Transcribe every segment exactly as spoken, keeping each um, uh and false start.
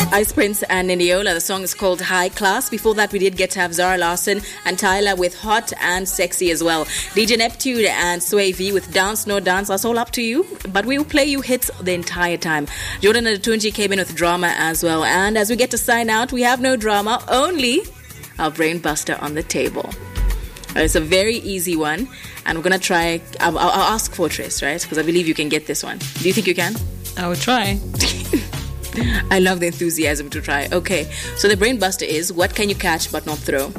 Ice Prince and Niniola. The song is called High Class. Before that, we did get to have Zara Larson and Tyler with Hot and Sexy as well. D J Neptune and Sway V with Dance No Dance. That's all up to you, but we will play you hits the entire time. Jordan Adetunji came in with drama as well. And as we get to sign out, we have no drama, only our brain buster on the table. It's a very easy one, and we're going to try. I'll, I'll ask Fortress, right? Because I believe you can get this one. Do you think you can? I will try. I love the enthusiasm to try. Okay, so the brain buster is, what can you catch but not throw?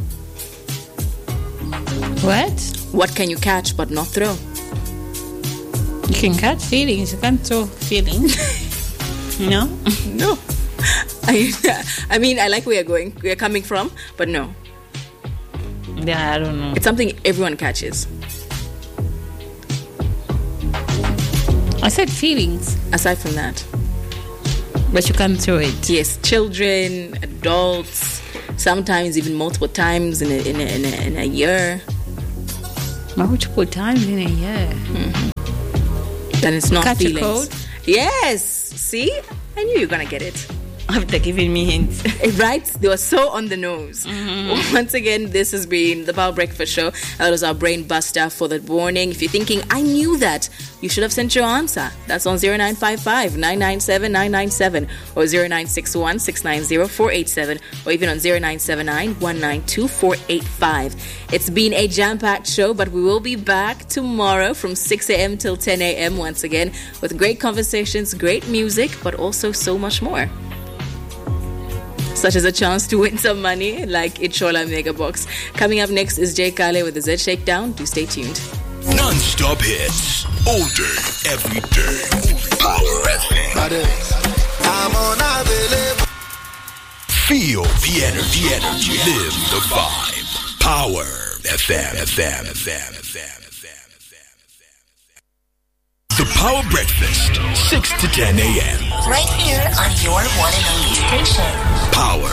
What? What can you catch but not throw? You can catch feelings. You can't throw feelings. No? No. I, I mean, I like where you're going, where you're coming from, but no. Yeah, I don't know. It's something everyone catches. I said feelings. Aside from that. But you can't throw it. Yes, children, adults, sometimes even multiple times in a, in a, in a, in a year. Multiple times in a year. Mm-hmm. Then it's not Catch feelings. a cold? Yes. See? I knew you were going to get it. After giving me hints. Right? They were so on the nose. Mm-hmm. Once again, this has been the Power Breakfast Show. That was our brain buster for the morning. If you're thinking, I knew that, you should have sent your answer. That's on zero nine five five, nine nine seven, nine nine seven or zero nine six one, six nine zero, four eight seven or even on zero nine seven nine, one nine two, four eight five. It's been a jam-packed show, but we will be back tomorrow from six a.m. till ten a.m. once again with great conversations, great music, but also so much more. Such as a chance to win some money like Inshola Mega Box. Coming up next is Jay Kale with the Z Shakedown. Do stay tuned. Non-stop hits. All day, every day. Power F M. I'm unavailable. Feel the energy, the energy. Live the vibe. Power F M. F M. F M. F M. The Power Breakfast, six to ten a.m. Right here on your one and only station. Power.